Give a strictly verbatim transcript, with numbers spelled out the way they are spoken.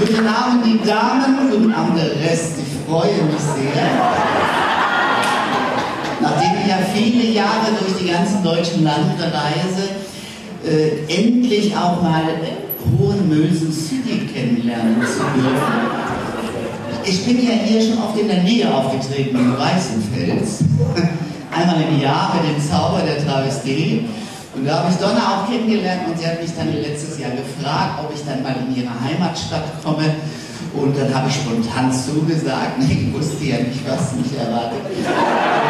Guten Abend, die Damen, guten Abend, der Rest. Ich freue mich sehr. Nachdem ich ja viele Jahre durch die ganzen deutschen Lande reise, äh, endlich auch mal Hohenmölsen City kennenlernen zu dürfen. Ich bin ja hier schon oft in der Nähe aufgetreten, in Weißenfels. Einmal im Jahr mit dem Zauber der Travestie. Und da habe ich Donna auch kennengelernt und sie hat mich dann letztes Jahr gefragt, ob ich dann mal in ihre Heimatstadt komme. Und dann habe ich spontan zugesagt. Ich wusste ja nicht, was mich erwartet.